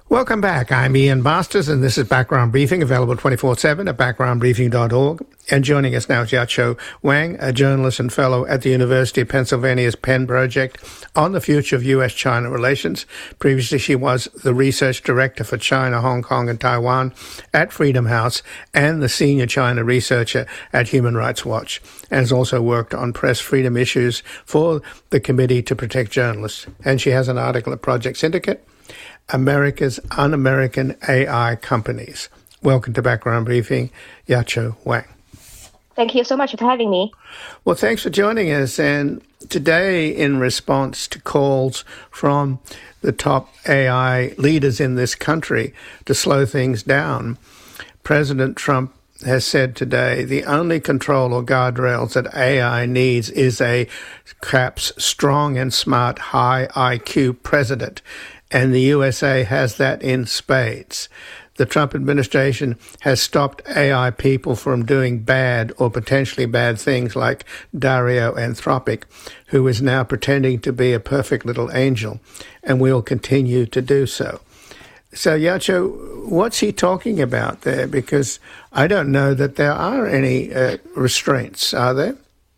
Welcome back. I'm Ian Masters, and this is Background Briefing, available 24/7 at backgroundbriefing.org. And joining us now is Yaqiu Wang, a journalist and fellow at the University of Pennsylvania's Penn Project on the future of U.S.-China relations. Previously, she was the research director for China, Hong Kong, and Taiwan at Freedom House and the senior China researcher at Human Rights Watch, and has also worked on press freedom issues for the Committee to Protect Journalists. And she has an article at Project Syndicate, America's Un-American AI Companies. Welcome to Background Briefing, Yaqiu Wang. Thank you so much for having me. Well, thanks for joining us. And today, in response to calls from the top AI leaders in this country to slow things down, President Trump has said today the only control or guardrails that AI needs is a perhaps strong and smart, high IQ president. And the USA has that in spades. The Trump administration has stopped AI people from doing bad or potentially bad things like Dario Anthropic, who is now pretending to be a perfect little angel, and will continue to do so. So, Yaqiu, what's he talking about there? Because I don't know that there are any restraints, are there?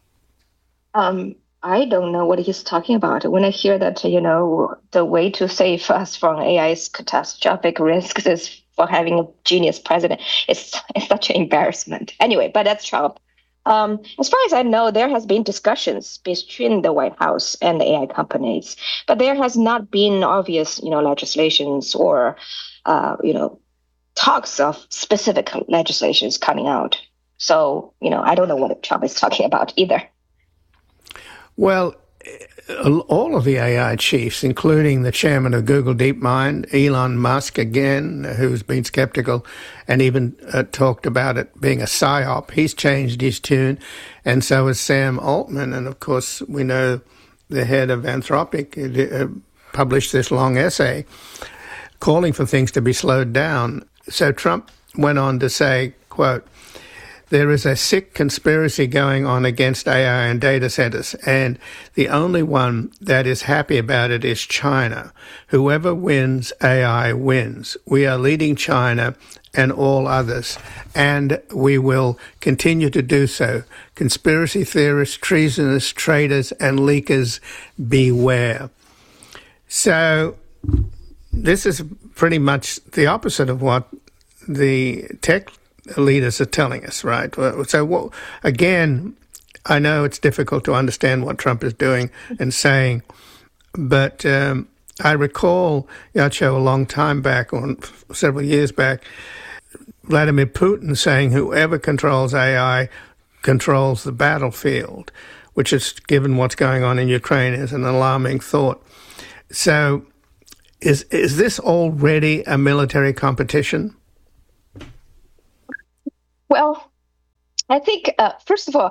I don't know what he's talking about. When I hear that, the way to save us from AI's catastrophic risks is for having a genius president, it's such an embarrassment. Anyway, but that's Trump. As far as I know, there has been discussions between the White House and the AI companies, but there has not been obvious, legislations or, talks of specific legislations coming out. So, I don't know what Trump is talking about either. Well, all of the AI chiefs, including the chairman of Google DeepMind, Elon Musk, again, who's been skeptical and even talked about it being a psyop, he's changed his tune, and so has Sam Altman. And, of course, we know the head of Anthropic published this long essay calling for things to be slowed down. So Trump went on to say, quote, "There is a sick conspiracy going on against AI and data centers, and the only one that is happy about it is China. Whoever wins, AI wins. We are leading China and all others, and we will continue to do so. Conspiracy theorists, treasonous, traitors, and leakers, beware." So this is pretty much the opposite of what the tech leaders are telling us, right? So, again, I know it's difficult to understand what Trump is doing and saying, but I recall, Yaqiu, a long time back, or several years back, Vladimir Putin saying whoever controls AI controls the battlefield, which is, given what's going on in Ukraine, is an alarming thought. So is this already a military competition? Well, I think, first of all,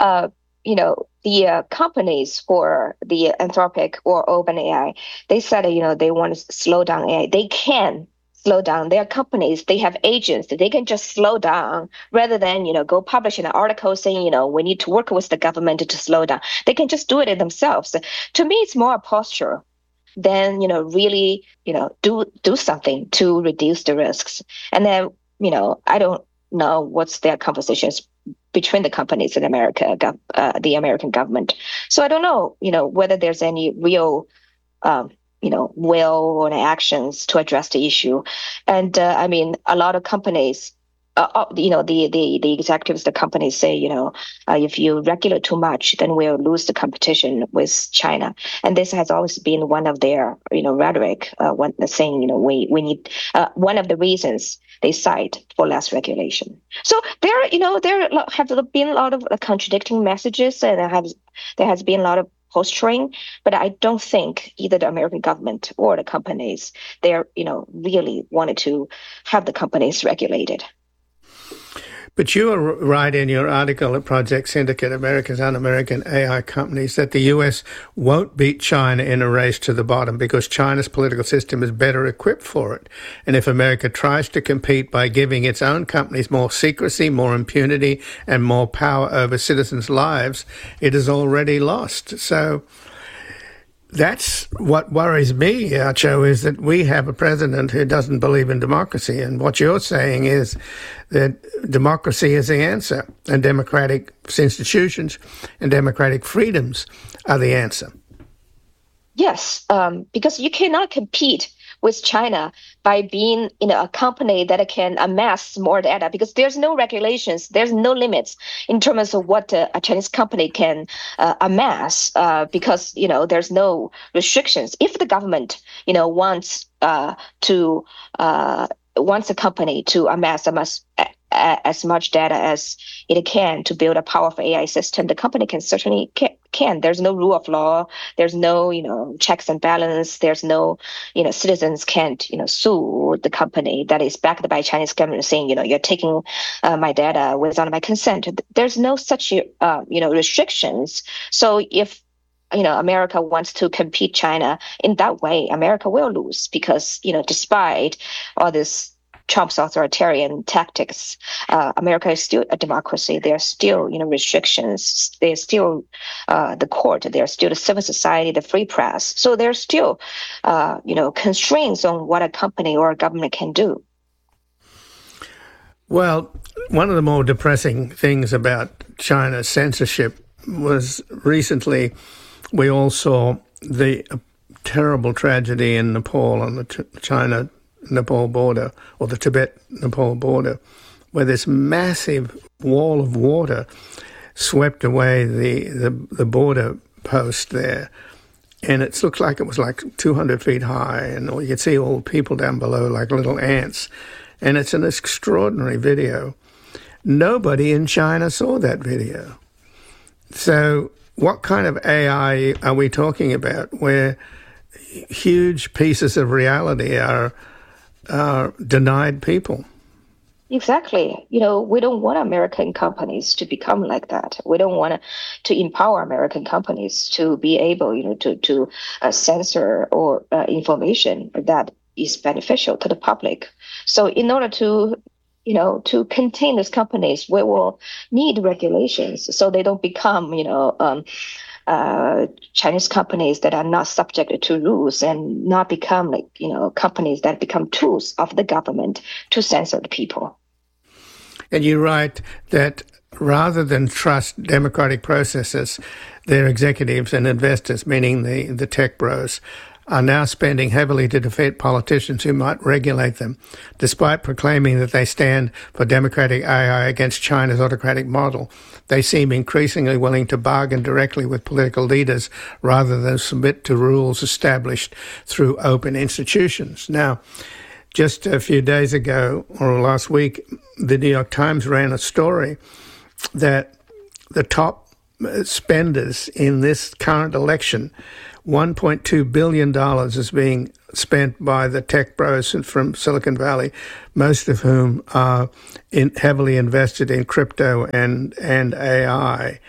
the companies for the Anthropic or OpenAI, they said, they want to slow down AI. They can slow down. Their companies, they have agents that they can just slow down rather than, go publish an article saying, we need to work with the government to slow down. They can just do it themselves. To me, it's more a posture than, really, do something to reduce the risks. And then, I don't know what's their conversations between the companies in America, the American government. So I don't know, whether there's any real, will or actions to address the issue. And a lot of companies, the executives, the companies say, if you regulate too much, then we'll lose the competition with China. And this has always been one of their, rhetoric, when saying, we need, one of the reasons they cite for less regulation. So there have been a lot of contradicting messages, and there has been a lot of posturing, but I don't think either the American government or the companies, they're, really wanted to have the companies regulated. But you are right in your article at Project Syndicate, America's Un-American AI Companies, that the U.S. won't beat China in a race to the bottom because China's political system is better equipped for it. And if America tries to compete by giving its own companies more secrecy, more impunity, and more power over citizens' lives, it is already lost. So that's what worries me, Archo, is that we have a president who doesn't believe in democracy. And what you're saying is that democracy is the answer, and democratic institutions and democratic freedoms are the answer. Yes, because you cannot compete with China by being, a company that can amass more data, because there's no regulations, there's no limits in terms of what a Chinese company can amass, because there's no restrictions. If the government wants a company to amass as much data as it can to build a powerful AI system, the company can certainly can. There's no rule of law. There's no, checks and balance. There's no, citizens can't, sue the company that is backed by Chinese government saying, you're taking my data without my consent. There's no such, restrictions. So if America wants to compete China in that way, America will lose because, despite all this Trump's authoritarian tactics, America is still a democracy. There are still, restrictions. There's still the court. There's still the civil society, the free press. So there's still, constraints on what a company or a government can do. Well, one of the more depressing things about China's censorship was recently we all saw the terrible tragedy in Nepal on the China-Nepal border, or the Tibet-Nepal border, where this massive wall of water swept away the border post there. And it looked like it was like 200 feet high, and you could see all the people down below like little ants. And it's an extraordinary video. Nobody in China saw that video. So what kind of AI are we talking about where huge pieces of reality are denied people? Exactly. We don't want American companies to become like that. We don't want to empower American companies to be able, to censor or information that is beneficial to the public. So in order to contain these companies, we will need regulations so they don't become, Chinese companies that are not subject to rules and not become companies that become tools of the government to censor the people. And you write that rather than trust democratic processes, their executives and investors, meaning the tech bros, are now spending heavily to defeat politicians who might regulate them, despite proclaiming that they stand for democratic AI against China's autocratic model. They seem increasingly willing to bargain directly with political leaders rather than submit to rules established through open institutions. Now, just a few days ago, or last week, the New York Times ran a story that the top spenders in this current election, $1.2 billion is being spent by the tech bros from Silicon Valley, most of whom are heavily invested in crypto and AI.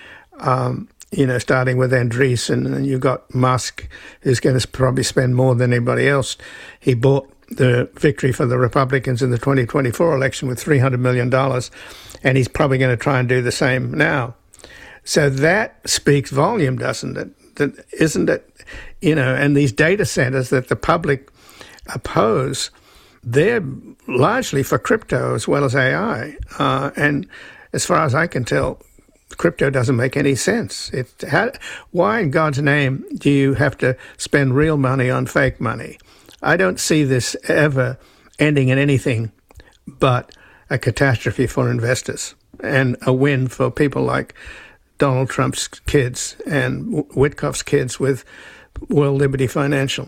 Starting with Andreessen, and you've got Musk, who's going to probably spend more than anybody else. He bought the victory for the Republicans in the 2024 election with $300 million, and he's probably going to try and do the same now. So that speaks volume, doesn't it? Isn't it? And these data centers that the public oppose, they're largely for crypto as well as AI. And as far as I can tell, crypto doesn't make any sense. Why in God's name do you have to spend real money on fake money? I don't see this ever ending in anything but a catastrophe for investors and a win for people like Donald Trump's kids and Witkoff's kids with World Liberty Financial.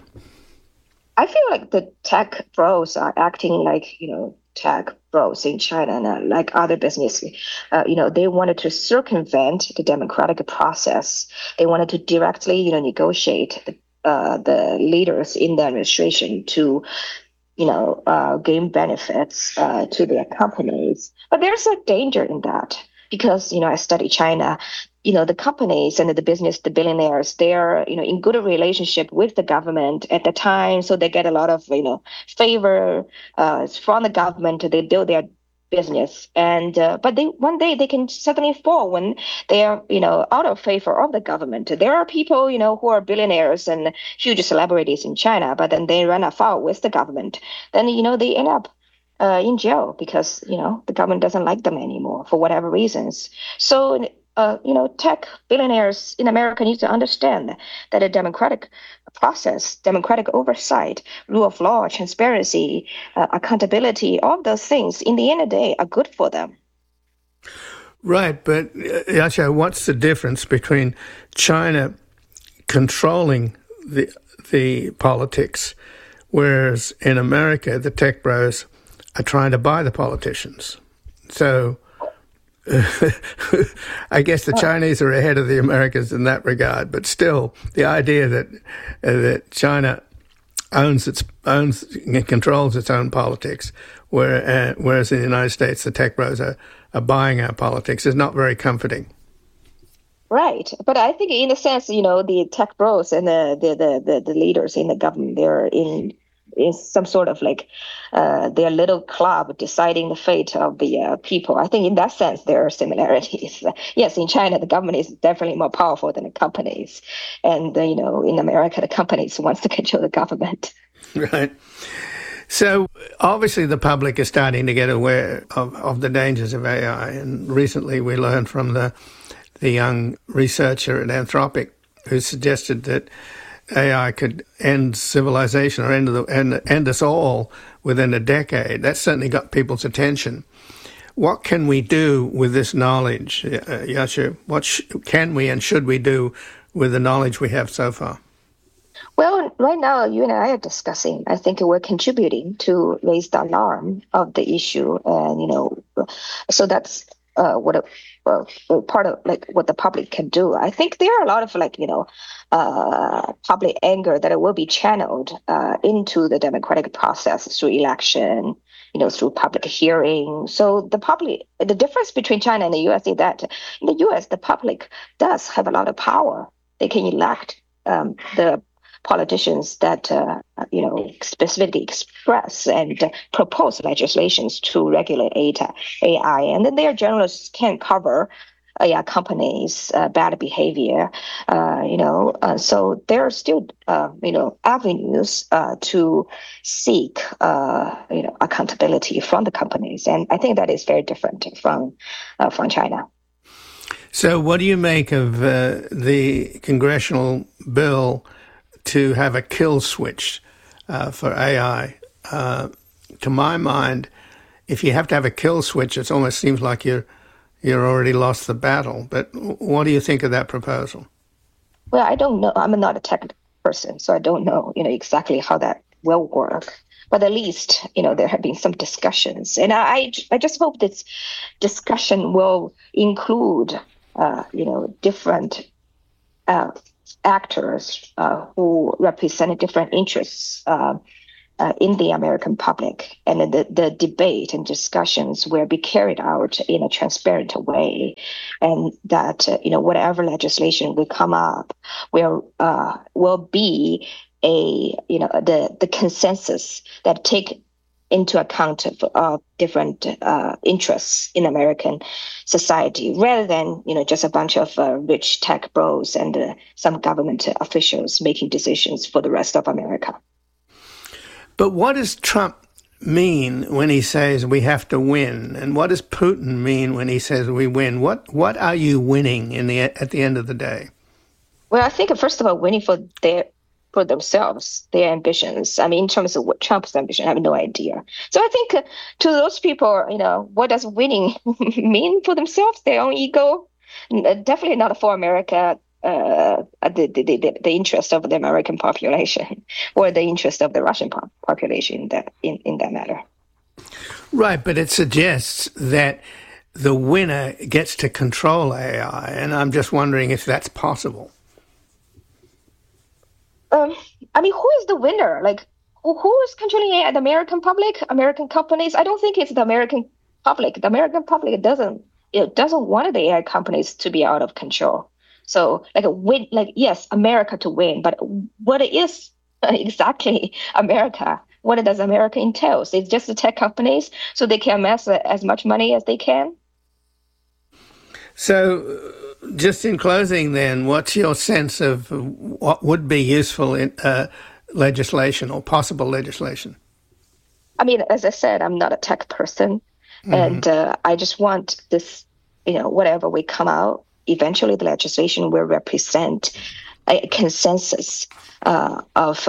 I feel like the tech bros are acting like, tech bros in China and like other business. They wanted to circumvent the democratic process. They wanted to directly, negotiate the leaders in the administration to, gain benefits to their companies. But there's a danger in that because, I study China. The companies and the billionaires, they're, in good relationship with the government at the time. So they get a lot of, favor from the government. They build their business, and but they one day they can suddenly fall when they are out of favor of the government. There are people who are billionaires and huge celebrities in China, but then they run afoul with the government. Then they end up in jail because the government doesn't like them anymore for whatever reasons. So tech billionaires in America need to understand that a democratic process, democratic oversight, rule of law, transparency, accountability, all those things, in the end of the day, are good for them. Right, but Yasha, what's the difference between China controlling the politics, whereas in America the tech bros are trying to buy the politicians? So I guess the Chinese are ahead of the Americans in that regard, but still, the idea that China owns and controls its own politics, whereas in the United States the tech bros are buying our politics, is not very comforting. Right, but I think in a sense, the tech bros and the leaders in the government, they're in some sort of their little club deciding the fate of the people. I think in that sense there are similarities. Yes, in China the government is definitely more powerful than the companies, and in America the companies wants to control the government. Right. So obviously the public is starting to get aware of the dangers of AI, and recently we learned from the young researcher at Anthropic who suggested that AI could end civilization or end us all within a decade. That certainly got people's attention. What can we do with this knowledge, Yasha? What can we and should we do with the knowledge we have so far? Well, right now, you and I are discussing. I think we're contributing to raise the alarm of the issue, and so that's part of what the public can do. I think there are a lot of public anger that will be channeled into the democratic process through election, through public hearing. So the difference between China and the U.S. is that in the U.S. the public does have a lot of power. They can elect the politicians that specifically express and propose legislations to regulate AI, and then their journalists can cover companies' bad behavior. So there are still avenues to seek accountability from the companies, and I think that is very different from China. So, what do you make of the congressional bill to have a kill switch for AI? To my mind, if you have to have a kill switch, it almost seems like you're already lost the battle. But what do you think of that proposal? Well, I don't know. I'm not a tech person, so I don't know, exactly how that will work. But at least, there have been some discussions, and I just hope this discussion will include, different actors who represent different interests in the American public, and the debate and discussions will be carried out in a transparent way, and that whatever legislation will come up will be the consensus that take into account of different interests in American society, rather than just a bunch of rich tech bros and some government officials making decisions for the rest of America. But what does Trump mean when he says we have to win, and what does Putin mean when he says we win? What are you winning at the end of the day? Well, I think first of all, winning for themselves, their ambitions. I mean, in terms of what Trump's ambition, I have no idea. So I think to those people, what does winning mean for themselves? Their own ego? Definitely not for America, the interest of the American population or the interest of the Russian population in that matter. Right, but it suggests that the winner gets to control AI, and I'm just wondering if that's possible. Who is the winner? Who is controlling AI? The American public, American companies? I don't think it's the American public. The American public doesn't want the AI companies to be out of control. So, yes, America to win, but what is exactly America what does America entails? It's just the tech companies, so they can amass as much money as they can. So, just in closing then, what's your sense of what would be useful in legislation or possible legislation? I mean, as I said, I'm not a tech person, and I just want this, whatever we come out, eventually the legislation will represent a consensus of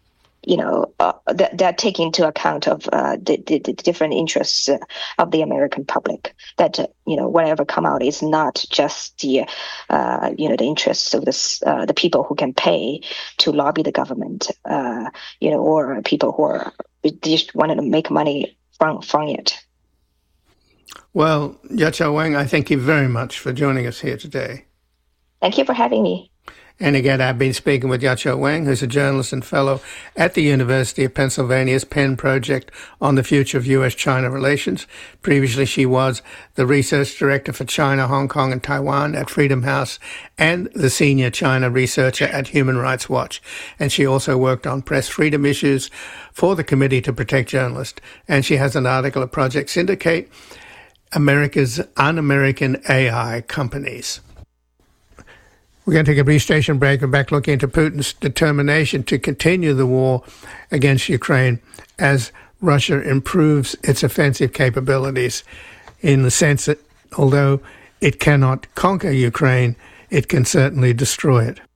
that take into account of the different interests of the American public. That whatever come out is not just the interests of the people who can pay to lobby the government, or people who are just wanting to make money from it. Well, Jiachao Wang, I thank you very much for joining us here today. Thank you for having me. And again, I've been speaking with Jiachao Wang, who's a journalist and fellow at the University of Pennsylvania's Penn Project on the Future of U.S.-China Relations. Previously, she was the research director for China, Hong Kong, and Taiwan at Freedom House and the senior China researcher at Human Rights Watch. And she also worked on press freedom issues for the Committee to Protect Journalists. And she has an article at Project Syndicate, America's Un-American AI Companies. We're going to take a brief station break and back looking into Putin's determination to continue the war against Ukraine as Russia improves its offensive capabilities, in the sense that although it cannot conquer Ukraine, it can certainly destroy it.